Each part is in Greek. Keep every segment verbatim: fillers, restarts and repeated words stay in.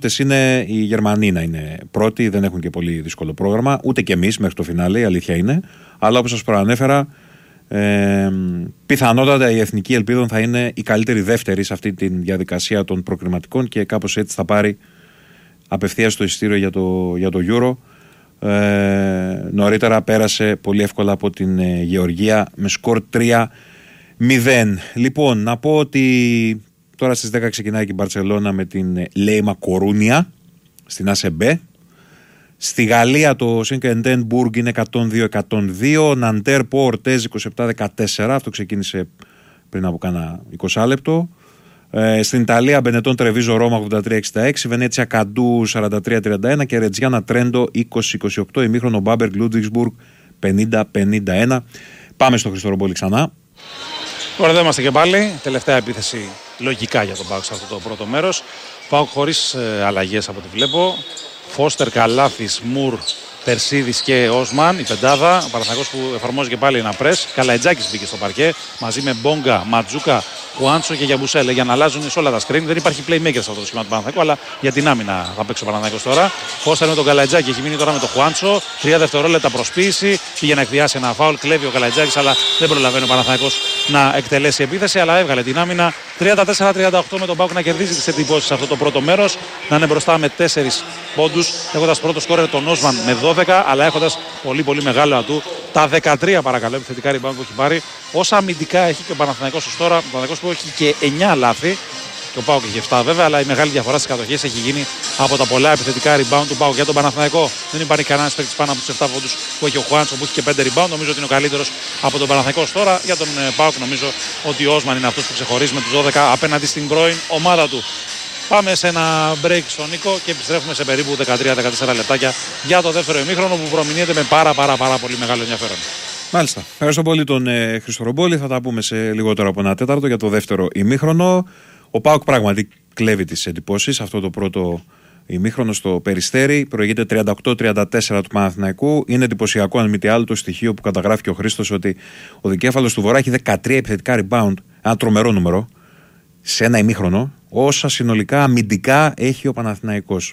φαβορίτες είναι οι Γερμανοί να είναι πρώτοι, δεν έχουν και πολύ δύσκολο πρόγραμμα, ούτε και εμείς μέχρι το φινάλε, η αλήθεια είναι. Αλλά όπως σας προανέφερα, ε, πιθανότατα η Εθνική Ελπίδων θα είναι η καλύτερη δεύτερη σε αυτή τη διαδικασία των προκριματικών και κάπως έτσι θα πάρει απευθείας το εισιτήριο για το, για το Euro. Ε, νωρίτερα πέρασε πολύ εύκολα από την ε, Γεωργία με σκορ τρία μηδέν. Λοιπόν, να πω ότι τώρα στις δέκα ξεκινάει και η Μπαρτσελώνα με την Λέιμα Κορούνια στην ΑΣΕΜΠΕ. Στη Γαλλία το Σινκεντένμπουργκ είναι εκατόν δύο εκατόν δύο, Ναντέρ Πορτέζ είκοσι επτά δεκατέσσερα, αυτό ξεκίνησε πριν από κάνα είκοσι λεπτό. Ε, στην Ιταλία Μπενετόν Τρεβίζο Ρώμα ογδόντα τρία εξήντα έξι, Βενέτσια Καντού σαράντα τρία τριάντα ένα και Ρετζιάνα Τρέντο είκοσι είκοσι οκτώ, ημίχρονο Μπάμπεργκ Λούντβιγκσμπουργκ πενήντα πενήντα ένα. Πάμε στο Χριστορομπόλη ξανά. Τώρα εδώ είμαστε και πάλι. Τελευταία επίθεση λογικά για τον ΠΑΟΚ σε αυτό το πρώτο μέρος. ΠΑΟΚ χωρίς ε, αλλαγές από ό,τι βλέπω. Φώστερ, Καλάθης, Μουρ, Περσίδης και Όσμαν, η πεντάδα. Ο Παναθηναϊκός που εφαρμόζει και πάλι ένα πρες. Καλατζάκης μπήκε στο παρκέ μαζί με Μπόγκα, Ματζούκα, Χουάντσο και Γιαμπουσέλε για να αλλάζουν σε όλα τα screen. Δεν υπάρχει playmaker σε αυτό το σχήμα του Παναθηναϊκού, αλλά για την άμυνα θα παίξει ο Παναθηναϊκός τώρα. Φώστερ με τον Καλατζάκη, έχει μείνει τώρα με τον Χουάντσο. Τρία δευτερόλεπτα προσποίηση. Πήγε να εκδιάσει ένα φάουλ, κλέβει ο Καλατζάκης, αλλά δεν προλαβαίνει ο Παναθηναϊκός να εκτελέσει επίθεση. Αλλά έβγαλε την άμυνα. τριάντα τέσσερα τριάντα οκτώ με τον ΠΑΟΚ να κερδίζει τις εντυπώσεις σε αυτό το πρώτο μέρος. Να είναι μπροστά με τέσσερις πόντους, έχοντας πρώτο σκόρερ τον Όσμαν με δώδεκα, αλλά έχοντας πολύ πολύ μεγάλο ατού τα δεκατρία παρακαλώ επιθετικά rebound που έχει πάρει. Όσα αμυντικά έχει και ο Παναθηναϊκός ως τώρα, ο Παναθηναϊκός που έχει και εννιά λάθη, και ο ΠΑΟΚ έχει επτά βέβαια, αλλά η μεγάλη διαφορά στις κατοχές έχει γίνει από τα πολλά επιθετικά rebound του ΠΑΟΚ. Για τον Παναθηναϊκό δεν υπάρχει κανένας παίκτης πάνω από τους επτά πόντους που έχει ο Χουάντσο που έχει και πέντε rebound. Νομίζω ότι είναι ο καλύτερος από τον Παναθηναϊκό ως τώρα. Για τον ΠΑΟΚ νομίζω ότι ο Όσμαν είναι αυτός που ξεχωρίζει με τους δώδεκα απέναντι στην πρώην ομάδα του. Πάμε σε ένα break στον Νίκο και επιστρέφουμε σε περίπου δεκατρία δεκατέσσερα λεπτάκια για το δεύτερο ημίχρονο που προμηνύεται με πάρα πάρα πάρα πολύ μεγάλο ενδιαφέρον. Μάλιστα. Ευχαριστώ πολύ τον ε, Χριστορομπόλη. Θα τα πούμε σε λιγότερο από ένα τέταρτο για το δεύτερο ημίχρονο. Ο ΠΑΟΚ πράγματι κλέβει τις εντυπώσεις. Αυτό το πρώτο ημίχρονο στο Περιστέρι προηγείται τριάντα οκτώ τριάντα τέσσερα του Παναθηναϊκού. Είναι εντυπωσιακό, αν μη τι άλλο, το στοιχείο που καταγράφει και ο Χρήστος ότι ο δικέφαλος του Βορρά έχει δεκατρία επιθετικά rebound. Ένα τρομερό νούμερο σε ένα ημίχρονο. Όσα συνολικά αμυντικά έχει ο Παναθηναϊκός.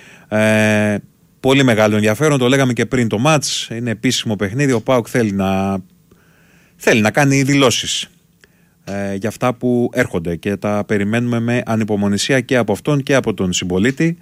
Ε, πολύ μεγάλο ενδιαφέρον, το λέγαμε και πριν το μάτς. Είναι επίσημο παιχνίδι. Ο ΠΑΟΚ θέλει να, θέλει να κάνει δηλώσεις ε, για αυτά που έρχονται και τα περιμένουμε με ανυπομονησία και από αυτόν και από τον συμπολίτη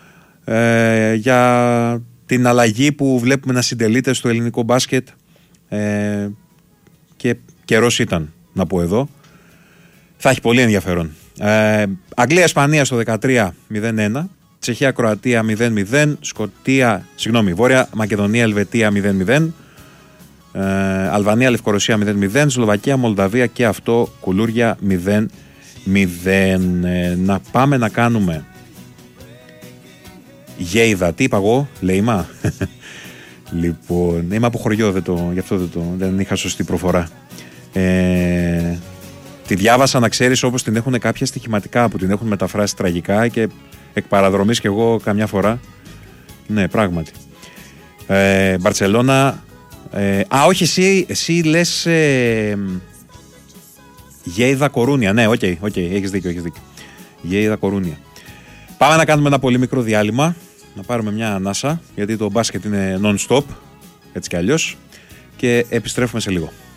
ε, για την αλλαγή που βλέπουμε να συντελείται στο ελληνικό μπάσκετ ε, και καιρός ήταν, να πω εδώ. Θα έχει πολύ ενδιαφέρον. Ε, Αγγλία-Ισπανία στο δεκατρία μηδέν ένα, Τσεχία-Κροατία μηδέν μηδέν, Σκοτία, συγγνώμη, Βόρεια Μακεδονία-Ελβετία μηδέν μηδέν, ε, Αλβανία-Λευκορωσία μηδέν μηδέν, Σλοβακία-Μολδαβία και αυτό Κουλούρια μηδέν μηδέν. Ε, να πάμε να κάνουμε Γέιδα, τι είπα εγώ, Λέιμα. Λοιπόν, είμαι από χωριό, δεν το, γι' αυτό δεν, το, δεν είχα σωστή προφορά. Ε, Τη διάβασα, να ξέρεις, όπως την έχουν κάποια στοιχηματικά που την έχουν μεταφράσει τραγικά και εκ παραδρομής κι εγώ καμιά φορά. Ναι, πράγματι. Ε, Μπαρτσελώνα. Ε, α, όχι, εσύ, εσύ λες ε, Γέιδα Κορούνια. Ναι, οκ, okay, okay, έχεις δίκιο, έχεις δίκιο. Γέιδα Κορούνια. Πάμε να κάνουμε ένα πολύ μικρό διάλειμμα, να πάρουμε μια ανάσα, γιατί το μπάσκετ είναι non-stop, έτσι κι αλλιώς, και επιστρέφουμε σε λίγο.